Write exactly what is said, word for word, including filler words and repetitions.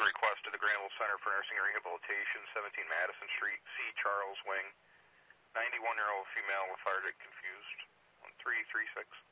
a request to the Granville Center for Nursing and Rehabilitation, seventeen Madison Street, C. Charles Wing. ninety-one-year-old female lethargic confused. one three three six.